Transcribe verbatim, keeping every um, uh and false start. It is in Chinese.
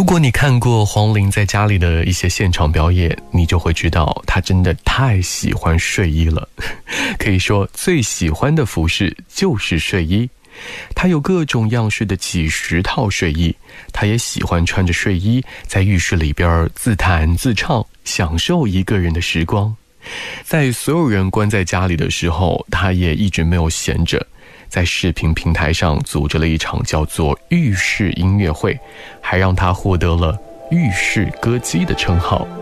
果你看过黄龄在家里的一些现场表演，你就会知道她真的太喜欢睡衣了。可以说最喜欢的服饰就是睡衣。她有各种样式的几十套睡衣，她也喜欢穿着睡衣在浴室里边自弹自唱，享受一个人的时光。在所有人关在家里的时候，她也一直没有闲着，在视频平台上组织了一场叫做浴室音乐会，还让她获得了浴室歌姬的称号。